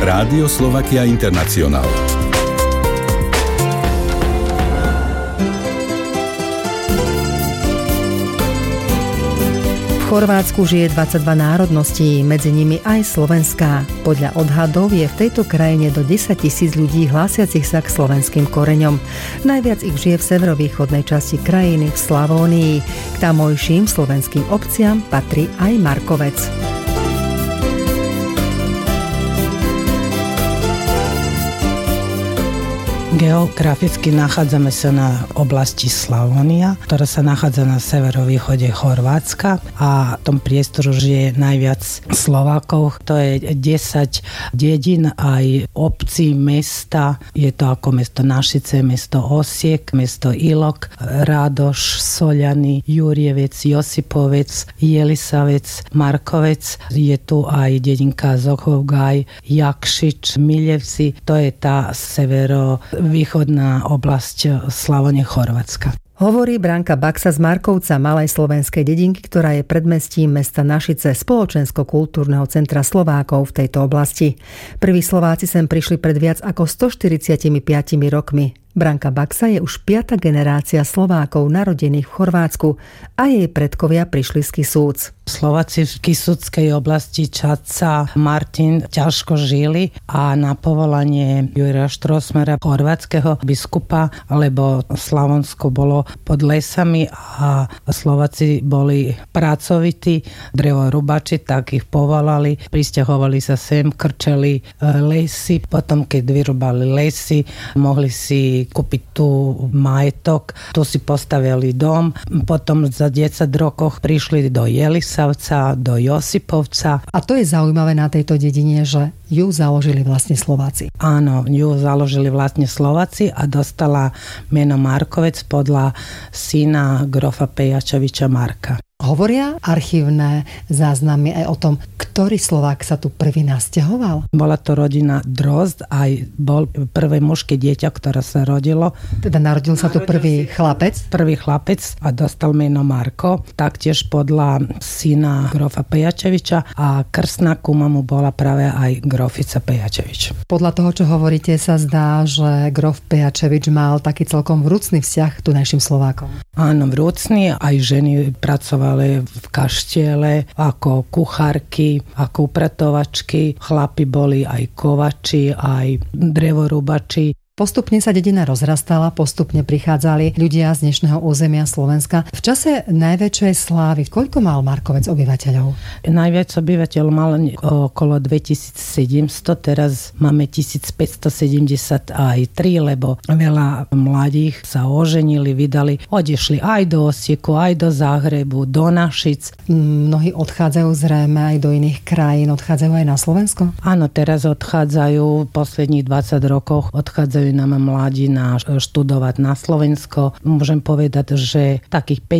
Rádio Slovakia International. V Chorvátsku žije 22 národností, medzi nimi aj slovenská. Podľa odhadov je v tejto krajine do 10 000 ľudí hlásiacich sa k slovenským koreňom. Najviac ich žije v severovýchodnej časti krajiny, v Slavónii. K tamojším slovenským obciam patrí aj Markovec. Geograficky nachádzame sa na oblasti Slavónia, ktorá sa nachádza na severovýchode Chorvátska a v tom priestoru žije najviac Slovákov. To je 10 dedín, aj obcí, mesta. Je to ako mesto Našice, mesto Osiek, mesto Ilok, Rádoš, Soľany, Jurjevec, Josipovec, Jelisavec, Markovec. Je tu aj dedinka Zokovgaj, Jakšič, Miljevci. To je tá východná oblasť Slavonie Chorvátska. Hovorí Branka Baxa z Markovca, malej slovenskej dedinky, ktorá je predmestím mesta Našice, spoločensko-kultúrneho centra Slovákov v tejto oblasti. Prví Slováci sem prišli pred viac ako 145 rokmi. Branka Baxa je už 5. generácia Slovákov narodených v Chorvátsku a jej predkovia prišli z Kisúc. Slováci v Kisúckej oblasti Čadca, Martin ťažko žili a na povolanie Juraja Štrosmera, chorvátskeho biskupa, lebo Slavonsko bolo pod lesami a Slováci boli pracovití, drevorubači, tak ich povolali, prisťahovali sa sem, krčeli lesy, potom keď vyrubali lesy, mohli si kúpiť tu majetok, tu si postavili dom, potom za 10 rokov prišli do Jelisavca, do Josipovca. A to je zaujímavé na tejto dedine, že ju založili vlastne Slováci. Áno, ju založili vlastne Slováci a dostala meno Markovec podľa syna grofa Pejačeviča Marka. Hovoria archívne záznamy aj o tom, ktorý Slovák sa tu prvý nasťahoval? Bola to rodina Drozd, aj bol prvé mužské dieťa, ktoré sa rodilo. Teda narodil sa tu prvý chlapec? Prvý chlapec a dostal meno Marko, taktiež podľa syna grofa Pejačeviča a krstná kuma mu bola práve aj grofica Pejačevič. Podľa toho, čo hovoríte, sa zdá, že grof Pejačevič mal taký celkom vrúcný vzťah k tunajším Slovákom. Áno, vrúcný, aj ženy pracovali v kaštiele ako kuchárky, ako upratovačky. Chlapi boli aj kovači, aj drevorubači. Postupne sa dedina rozrastala, postupne prichádzali ľudia z dnešného územia Slovenska. V čase najväčšej slávy, koľko mal Markovec obyvateľov? Najviac obyvateľov mal okolo 2700, teraz máme 1573, lebo veľa mladých sa oženili, vydali, odišli aj do Osieku, aj do Záhrebu, do Našic. Mnohí odchádzajú zrejme aj do iných krajín, odchádzajú aj na Slovensko? Áno, teraz odchádzajú, posledných 20 rokov odchádzajú nám mladí študovať na Slovensko. Môžem povedať, že takých